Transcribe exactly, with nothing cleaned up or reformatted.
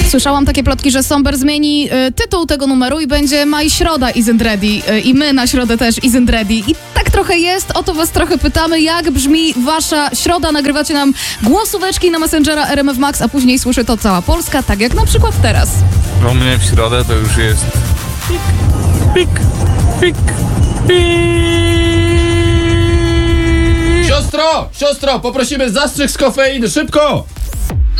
Słyszałam takie plotki, że Somber zmieni y, tytuł tego numeru i będzie My Środa Isn't Ready y, i my na środę też Isn't Ready. I tak trochę jest, o to was trochę pytamy, jak brzmi wasza środa. Nagrywacie nam głosóweczki na Messengera R M F Max, a później słyszy to cała Polska, tak jak na przykład teraz. U mnie w środę to już jest pik, pik, pik, pik. Siostro, siostro, poprosimy zastrzyk z kofeiny, szybko!